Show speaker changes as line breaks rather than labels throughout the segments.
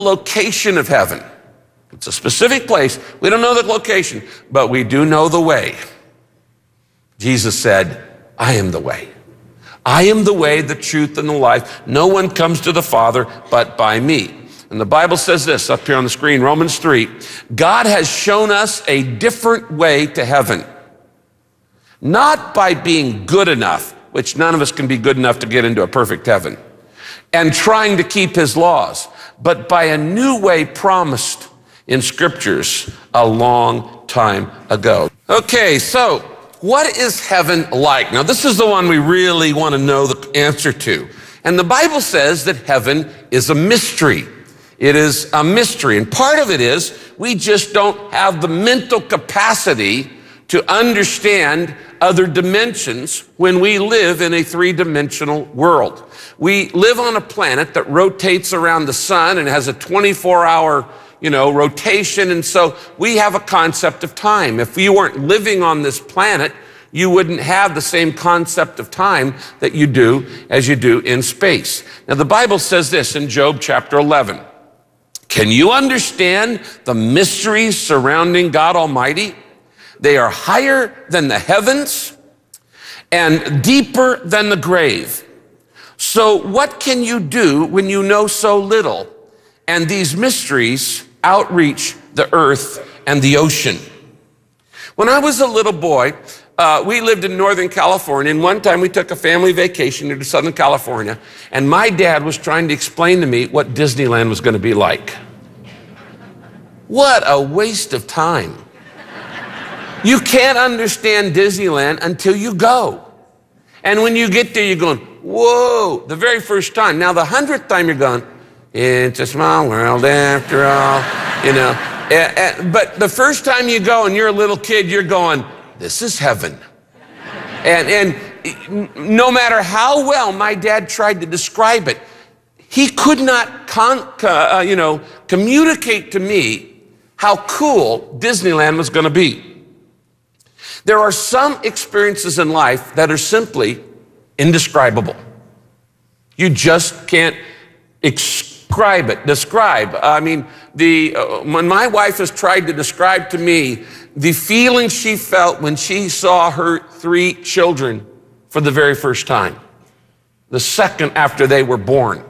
location of heaven. It's a specific place. We don't know the location, but we do know the way. Jesus said, I am the way. I am the way, the truth, and the life. No one comes to the Father but by me. And the Bible says this up here on the screen, Romans 3. God has shown us a different way to heaven. Not by being good enough, which none of us can be good enough to get into a perfect heaven, and trying to keep his laws, but by a new way promised in scriptures a long time ago. Okay, so what is heaven like? Now, this is the one we really want to know the answer to. And the Bible says that heaven is a mystery. It is a mystery. And part of it is we just don't have the mental capacity to understand other dimensions when we live in a three-dimensional world. We live on a planet that rotates around the sun and has a 24-hour rotation. And so we have a concept of time. If you weren't living on this planet, you wouldn't have the same concept of time that you do as you do in space. Now, the Bible says this in Job chapter 11. Can you understand the mysteries surrounding God Almighty? They are higher than the heavens and deeper than the grave. So what can you do when you know so little and these mysteries outreach the earth and the ocean? When I was a little boy, we lived in Northern California, and one time we took a family vacation to Southern California, and my dad was trying to explain to me what Disneyland was going to be like. What a waste of time. You can't understand Disneyland until you go. And when you get there, you're going, whoa, the very first time. Now, the 100th time you're going, it's a small world after all, But the first time you go and you're a little kid, you're going, this is heaven. And no matter how well my dad tried to describe it, he could not communicate to me how cool Disneyland was going to be. There are some experiences in life that are simply indescribable. You just can't describe. I mean, when my wife has tried to describe to me the feeling she felt when she saw her 3 children for the very first time, the second after they were born.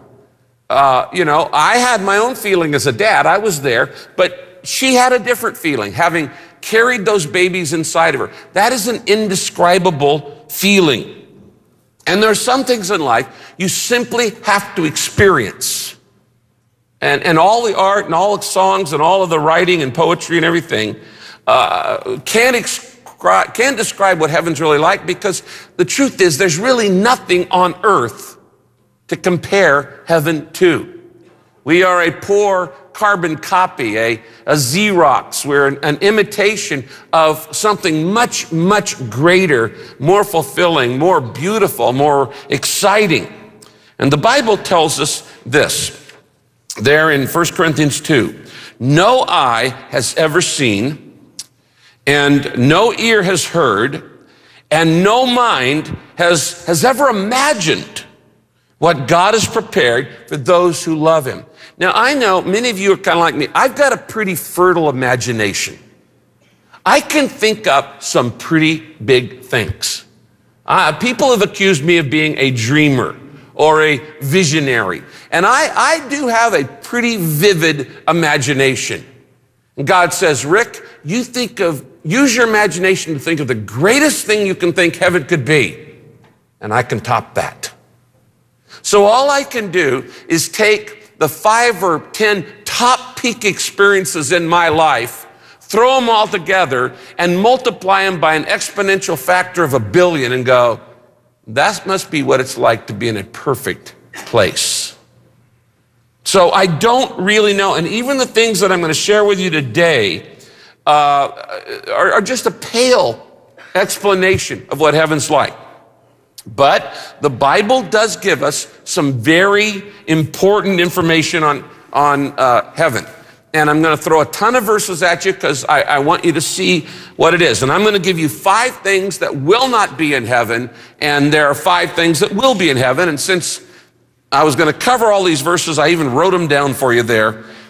I had my own feeling as a dad. I was there, but she had a different feeling, having carried those babies inside of her. That is an indescribable feeling. And there are some things in life you simply have to experience. And all the art and all the songs and all of the writing and poetry and everything can't describe what heaven's really like, because the truth is there's really nothing on earth to compare heaven to. We are a poor carbon copy, a Xerox. We're an imitation of something much, much greater, more fulfilling, more beautiful, more exciting. And the Bible tells us this, there in 1 Corinthians 2, no eye has ever seen, and no ear has heard, and no mind has ever imagined what God has prepared for those who love him. Now, I know many of you are kind of like me. I've got a pretty fertile imagination. I can think up some pretty big things. People have accused me of being a dreamer or a visionary. And I do have a pretty vivid imagination. And God says, Rick, use your imagination to think of the greatest thing you can think heaven could be. And I can top that. So all I can do is take the 5 or 10 top peak experiences in my life, throw them all together and multiply them by an exponential factor of 1 billion and go, that must be what it's like to be in a perfect place. So I don't really know. And even the things that I'm going to share with you today are just a pale explanation of what heaven's like. But the Bible does give us some very important information on heaven. And I'm going to throw a ton of verses at you because I want you to see what it is. And I'm going to give you 5 things that will not be in heaven, and there are 5 things that will be in heaven. And since I was going to cover all these verses. I even wrote them down for you there.